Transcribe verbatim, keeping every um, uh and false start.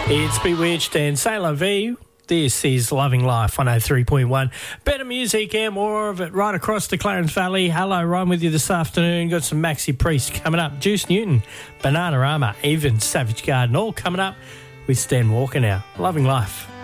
It's Bewitched and C'est La Vie. This is Loving Life, one oh three point one. Better music and more of it right across the Clarence Valley. Hello, Ryan with you this afternoon. Got some Maxi Priest coming up. Juice Newton, Banana Rama, even Savage Garden, all coming up with Stan Walker now. Loving Life.